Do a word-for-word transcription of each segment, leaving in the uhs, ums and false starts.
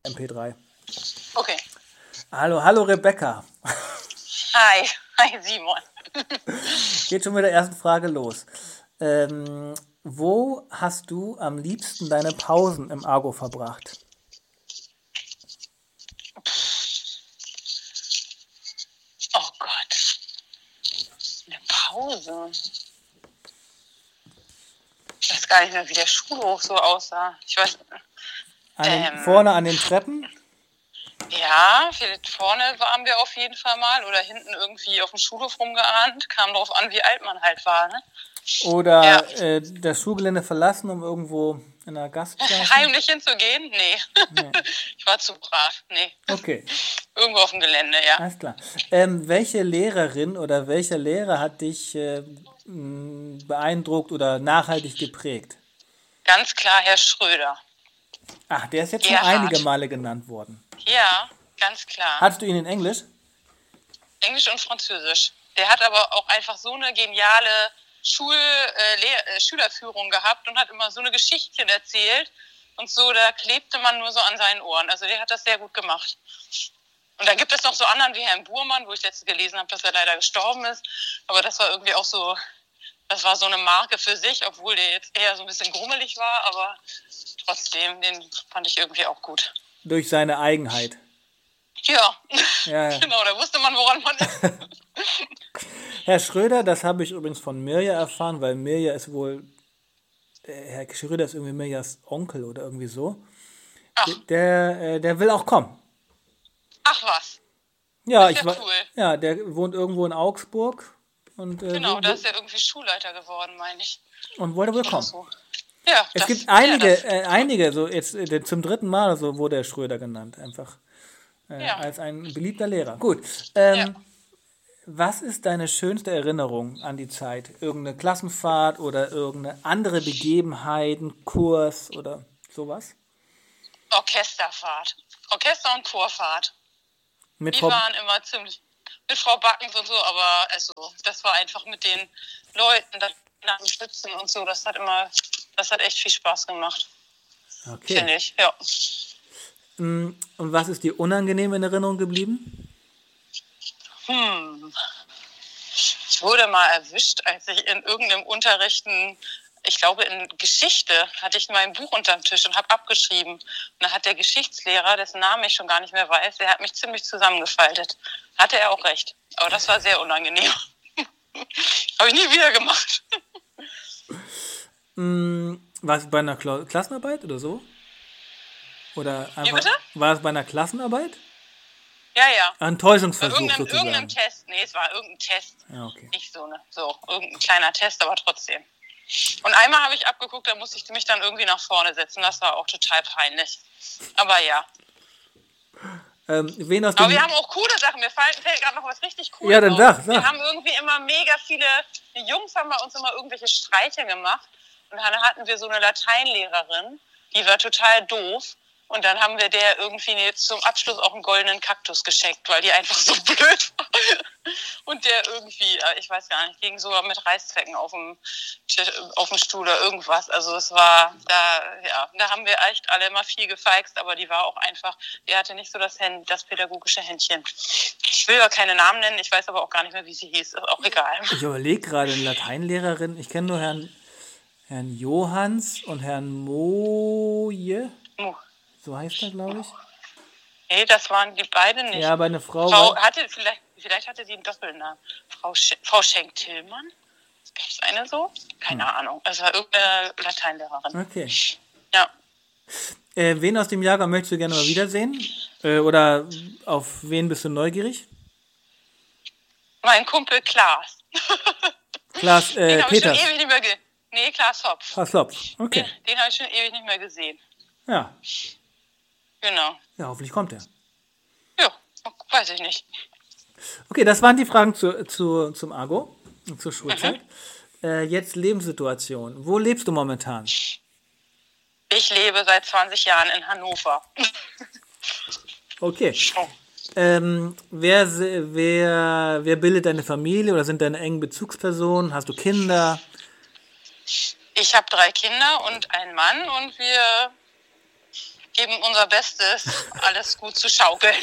M P drei. Okay. Hallo, hallo Rebecca. Hi, hi Simon. Geht schon mit der ersten Frage los. Ähm, wo hast du am liebsten deine Pausen im Argo verbracht? Oh Gott. Eine Pause. Ich weiß gar nicht mehr, wie der Schulhof so aussah. Ich weiß. An den, Ähm, vorne an den Treppen? Ja, vielleicht vorne waren wir auf jeden Fall mal oder hinten irgendwie auf dem Schulhof rumgeahnt. Kam drauf an, wie alt man halt war, ne? Oder Ja. äh, das Schulgelände verlassen, um irgendwo in einer Gastklasse? Heimlich hinzugehen? Nee. Nee. Ich war zu brav. Nee. Okay, Irgendwo auf dem Gelände, ja. alles klar. Ähm, welche Lehrerin oder welcher Lehrer hat dich äh, mh, beeindruckt oder nachhaltig geprägt? Ganz klar Herr Schröder. Ach, der ist jetzt schon Gerhard. einige Male genannt worden. Ja, ganz klar. Hattest du ihn in Englisch? Englisch und Französisch. Der hat aber auch einfach so eine geniale Schul, äh, Lehr- äh, Schülerführung gehabt und hat immer so eine Geschichtchen erzählt und so, da klebte man nur so an seinen Ohren. Also der hat das sehr gut gemacht. Und dann gibt es noch so anderen wie Herrn Burmann, wo ich letztens gelesen habe, dass er leider gestorben ist. Aber das war irgendwie auch so, das war so eine Marke für sich, obwohl der jetzt eher so ein bisschen grummelig war, aber trotzdem, den fand ich irgendwie auch gut. Durch seine Eigenheit. Ja, Ja, ja. genau, da wusste man, woran man ist. Herr Schröder, das habe ich übrigens von Mirja erfahren, weil Mirja ist wohl, äh, Herr Schröder ist irgendwie Mirjas Onkel oder irgendwie so. Ach, Der, äh, der will auch kommen. ach was. Ja, Das ist ich ja war, cool. ja, der wohnt irgendwo in Augsburg und, äh, Genau, will- da ist er irgendwie Schulleiter geworden, meine ich. und wollte wohl Oder kommen. so. Ja, Es das, gibt ja, einige, das, äh, einige, so jetzt äh, zum dritten Mal oder so wurde der Schröder genannt, einfach äh, Ja. als ein beliebter Lehrer. Gut. Ähm, Ja. Was ist deine schönste Erinnerung an die Zeit? Irgendeine Klassenfahrt oder irgendeine andere Begebenheit, ein Kurs oder sowas? Orchesterfahrt. Orchester- und Chorfahrt. Mit Die Frau, waren immer ziemlich mit Frau Backens und so, aber also das war einfach mit den Leuten, da nach dem Schwitzen und so, das hat immer, das hat echt viel Spaß gemacht, finde okay. ich. Ja. Mm, Und was ist dir unangenehm in Erinnerung geblieben? Hm. Ich wurde mal erwischt, als ich in irgendeinem Unterrichten, ich glaube in Geschichte, hatte ich mein Buch unterm Tisch und habe abgeschrieben. Und da hat der Geschichtslehrer, dessen Namen ich schon gar nicht mehr weiß, der hat mich ziemlich zusammengefaltet. Hatte er auch recht. Aber das war sehr unangenehm. Habe ich nie wieder gemacht. Mm, War es bei einer Kla Klassenarbeit oder so? Oder Wie einfach, bitte? war es bei einer Klassenarbeit? Ja, ja. Ein Bei Täuschungsversuch irgendeinem, irgendeinem sozusagen. Test. Nee, es war irgendein Test. Ja, okay. Nicht so, ne? So, irgendein kleiner Test, aber trotzdem. Und einmal habe ich abgeguckt, da musste ich mich dann irgendwie nach vorne setzen. Das war auch total peinlich. Aber ja. Ähm, wen aus Aber dem... wir haben auch coole Sachen. Mir fällt, fällt gerade noch was richtig Cooles Ja, dann auf. sag, sag. Wir haben irgendwie immer mega viele, die Jungs haben bei uns immer irgendwelche Streiche gemacht. Und dann hatten wir so eine Lateinlehrerin, die war total doof. Und dann haben wir der irgendwie jetzt zum Abschluss auch einen goldenen Kaktus geschenkt, weil die einfach so blöd war. Und der irgendwie, ich weiß gar nicht, ging sogar mit Reißzwecken auf dem, auf dem Stuhl oder irgendwas. Also es war, da, ja, da haben wir echt alle immer viel gefeixt, aber die war auch einfach, die hatte nicht so das, Händ, das pädagogische Händchen. Ich will ja keine Namen nennen, ich weiß aber auch gar nicht mehr, wie sie hieß. Ist auch egal. Ich überlege gerade, eine Lateinlehrerin, ich kenne nur Herrn, Herrn Johanns und Herrn Moje, so heißt er, glaube ich. Nee, das waren die beiden nicht. Ja, aber eine Frau... Frau war- hatte, vielleicht, vielleicht hatte sie einen Doppelnamen. Frau, Sch Frau Schenk-Tillmann? Gab es eine so? Keine Ahnung. Es war irgendeine Lateinlehrerin. Okay. Ja. Äh, wen aus dem Jahrgang möchtest du gerne mal wiedersehen? Äh, oder auf wen bist du neugierig? Mein Kumpel Klaas. Klaas Den äh, habe ich schon Peters. ewig nicht mehr gesehen. Nee, Klaas Hopf. Klaas Lopf. Okay. Den, den habe ich schon ewig nicht mehr gesehen. Ja. Genau. Ja, hoffentlich kommt er. Ja, weiß ich nicht. Okay, das waren die Fragen zu, zu, zum Argo, zur Schulzeit. Mhm. Äh, jetzt Lebenssituation. Wo lebst du momentan? Ich lebe seit zwanzig Jahren in Hannover. Okay. Oh. Ähm, wer, se- wer, wer bildet deine Familie oder sind deine engen Bezugspersonen? Hast du Kinder? Ich habe drei Kinder und einen Mann und wir geben unser Bestes, alles gut zu schaukeln.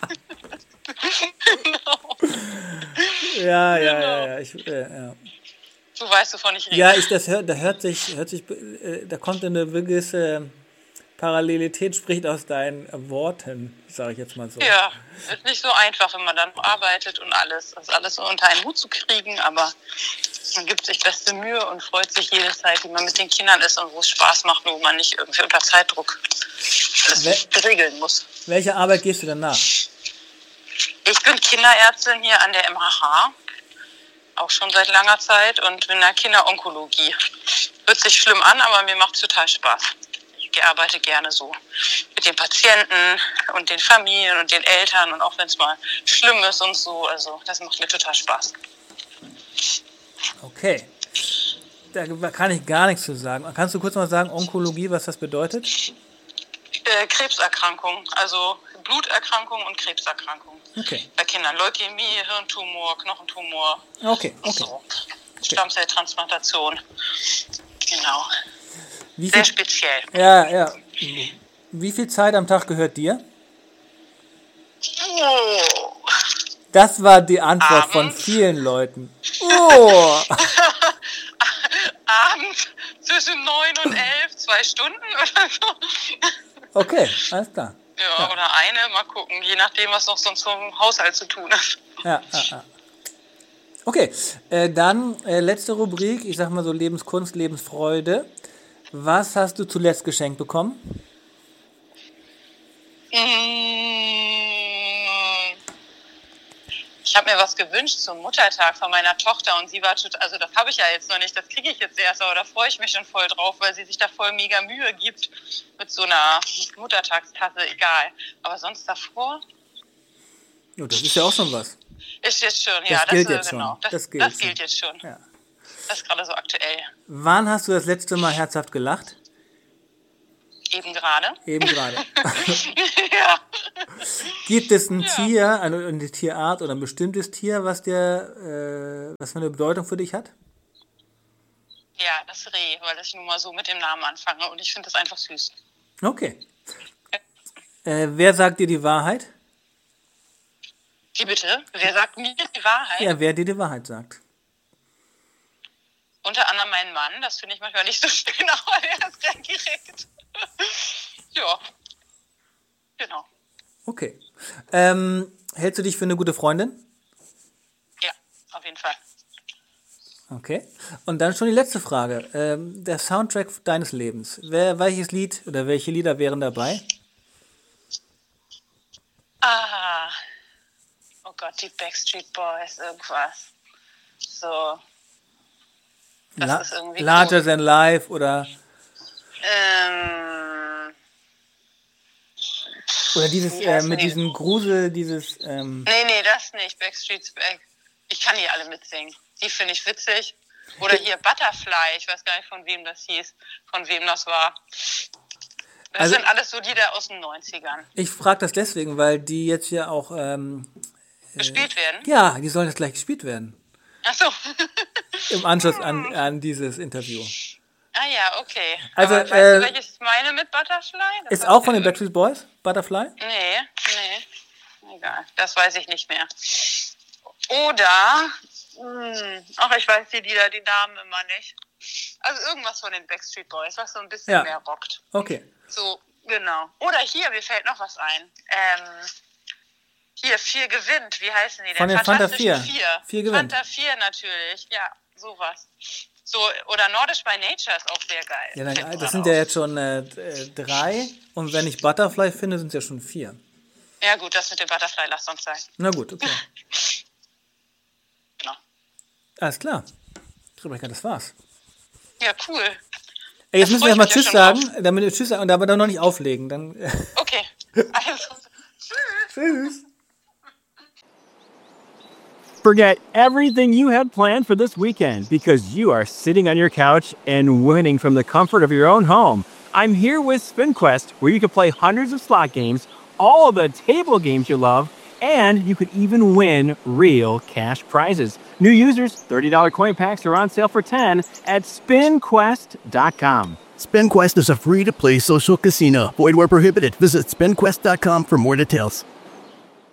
Genau. Ja, ja, Genau. ja, ja. Ich, äh, ja. Du weißt, wovon ich rede. Ja, ich, das hört, da hört sich, hört sich, äh, da kommt eine gewisse Parallelität, spricht aus deinen Worten, sage ich jetzt mal so. Ja, ist nicht so einfach, wenn man dann arbeitet und alles, das alles so unter einen Hut zu kriegen, aber man gibt sich beste Mühe und freut sich jede Zeit, wie man mit den Kindern ist und wo es Spaß macht, wo man nicht irgendwie unter Zeitdruck alles We- regeln muss. Welche Arbeit gehst du denn nach? Ich bin Kinderärztin hier an der M H H, auch schon seit langer Zeit und bin in der Kinderonkologie. Hört sich schlimm an, aber mir macht es total Spaß. Ich arbeite gerne so mit den Patienten und den Familien und den Eltern und auch wenn es mal schlimm ist und so, also das macht mir total Spaß. Okay, da kann ich gar nichts zu sagen. Kannst du kurz mal sagen, Onkologie, was das bedeutet? Äh, Krebserkrankung, also Bluterkrankung und Krebserkrankung. Okay. Bei Kindern Leukämie, Hirntumor, Knochentumor. Okay, Und okay. so. Stammzelltransplantation. Genau. Wie Sehr viel, speziell. ja, ja. Wie viel Zeit am Tag gehört dir? Oh. Das war die Antwort von Abends. vielen Leuten. Oh! Abends zwischen neun und elf, zwei Stunden oder so. Okay, alles klar. Ja, oder eine, mal gucken, je nachdem, was noch sonst zum Haushalt zu tun ist. Ja, ja, ja. Okay, äh, dann äh, letzte Rubrik, ich sag mal so Lebenskunst, Lebensfreude. Was hast du zuletzt geschenkt bekommen? Ich habe mir was gewünscht zum Muttertag von meiner Tochter und sie war total, also das habe ich ja jetzt noch nicht, das kriege ich jetzt erst, aber da freue ich mich schon voll drauf, weil sie sich da voll mega Mühe gibt mit so einer Muttertagstasse, egal. Aber sonst davor Ja, das ist ja auch schon was. ist jetzt schon, ja, Das gilt das, jetzt genau, schon. das, Das das gilt gilt, schon. jetzt schon. Ja. Das ist gerade so aktuell. Wann hast du das letzte Mal herzhaft gelacht? Eben gerade. Eben gerade. Ja. Gibt es ein Ja. Tier, eine, eine Tierart oder ein bestimmtes Tier, was dir, äh, was für eine Bedeutung für dich hat? Ja, das Reh, weil ich nun mal so mit dem Namen anfange und ich finde das einfach süß. Okay. Äh, wer sagt dir die Wahrheit? Wie bitte? Wer sagt mir die Wahrheit? Ja, wer dir die Wahrheit sagt. Unter anderem mein Mann, das finde ich manchmal nicht so schön, aber er ist gleich direkt. Ja, genau. Okay. Ähm, hältst du dich für eine gute Freundin? Ja, auf jeden Fall. Okay. Und dann schon die letzte Frage. Ähm, der Soundtrack deines Lebens. Wer, welches Lied oder welche Lieder wären dabei? Ah, oh Gott, die Backstreet Boys, irgendwas. So, das La- ist irgendwie Larger cool. Than Life oder, Ähm, oder dieses Wie äh, heißen mit die? diesem Grusel, dieses, ähm, nee, nee, das nicht, Backstreet's Back. Ich kann die alle mitsingen. Die finde ich witzig. Oder hier Butterfly, ich weiß gar nicht, von wem das hieß, von wem das war. Das Also- sind alles so Lieder aus den neunzigern. ich frage das deswegen, weil die jetzt ja auch, ähm, Gespielt werden? ja, die sollen jetzt gleich gespielt werden. Ach so. Im Anschluss an, an dieses Interview. Ah ja, okay. Also, Aber weißt äh, du, welches ich meine mit Butterfly? Das Ist weiß auch ich von den nicht. Backstreet Boys, Butterfly? Nee, nee. Egal, das weiß ich nicht mehr. Oder, mh, ach, ich weiß die Lieder, die Namen immer nicht. Also irgendwas von den Backstreet Boys, was so ein bisschen Ja. mehr rockt. Okay. So, genau. Oder hier, mir fällt noch was ein. Ähm, hier, vier gewinnt, wie heißen die denn? Von den Fanta Fantastischen vier. Vier. Vier gewinnt. Fanta vier natürlich, ja, sowas. So, oder Nordisch by Nature ist auch sehr geil. Ja, Fällt dann, mir das gerade sind auf. ja jetzt schon äh, äh, drei. Und wenn ich Butterfly finde, sind es ja schon vier. Ja gut, das mit dem Butterfly lasst uns sein. Na gut, okay. Genau. Alles klar. Rebecca, das war's. Ja, cool. Ey, jetzt Da müssen freu wir ich mal mich ja Tschüss schon sagen, damit wir Tschüss sagen und aber dann noch nicht auflegen. Dann, äh, Okay. Also, tschüss. tschüss. Forget everything you had planned for this weekend because you are sitting on your couch and winning from the comfort of your own home. I'm here with SpinQuest, where you can play hundreds of slot games, all of the table games you love, and you could even win real cash prizes. New users, thirty dollars coin packs are on sale for ten at spin quest dot com. SpinQuest is a free-to-play social casino. Void where prohibited. Visit spin quest dot com for more details.